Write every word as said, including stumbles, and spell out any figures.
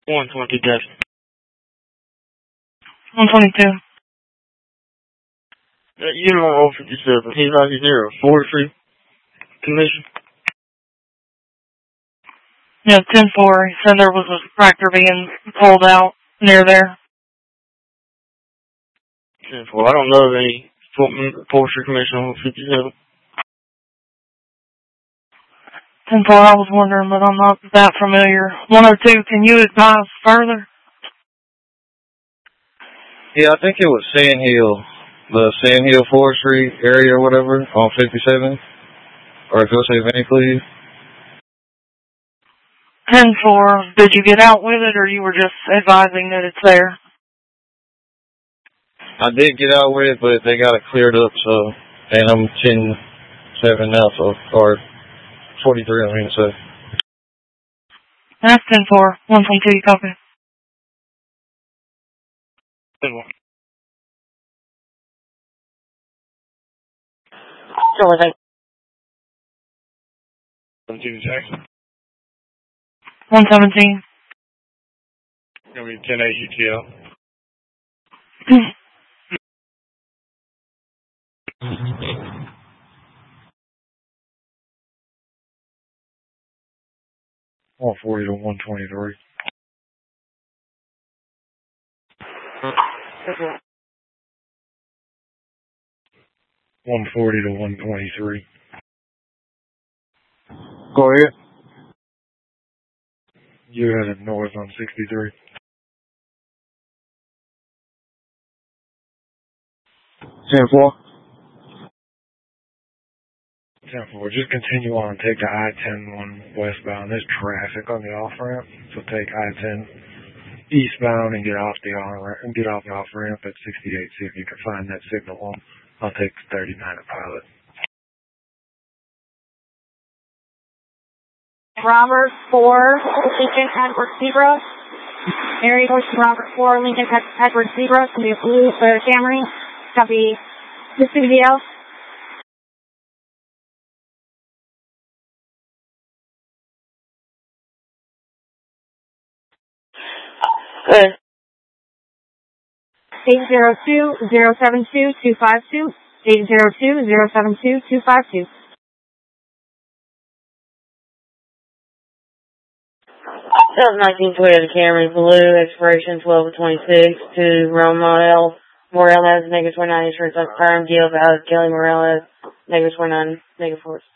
one twenty, Jackson. one twenty-two. That unit on oh fifty-seven, he's out here, forestry commission. Yeah, ten four. He said there was a tractor being pulled out near there. ten four. I don't know of any forestry commission on fifty-seven. ten four, I was wondering, but I'm not that familiar. one oh two, can you advise further? Yeah, I think it was Sand Hill, the Sand Hill Forestry area or whatever on fifty-seven. Or if you'll say Vinny, please. ten four, did you get out with it or you were just advising that it's there? I did get out with it, but they got it cleared up, so, and I'm ten seven now, so, or forty-three, I mean, so. That's ten four, one twenty-two, you copy? ten one. Sure, thank seventeen, Jackson. one seventeen. Gonna be ten eight U T L. one forty to one twenty-three. one forty to one twenty-three. Go ahead. You're headed north on sixty-three. ten four. ten four, just continue on and take the I ten one westbound. There's traffic on the off-ramp, so take I ten eastbound and get off the on and get off the off-ramp at sixty-eight. See if you can find that signal on. I'll take thirty-nine at Pilot. Robert four, Lincoln Edward Zebra. Area Coach Robert four, Lincoln Edward Zebra. Can be a blue uh, Camry. Copy. This is the L. Good. eight zero two, zero seven two, two five two. eight zero two, zero seven two, two five two. nineteen Toyota Camry Blue, expiration twelve twenty-six to Romeo Morales, negative twenty-nine insurance confirmed, deal valid, Kelly Morales, negative twenty-nine, negative four.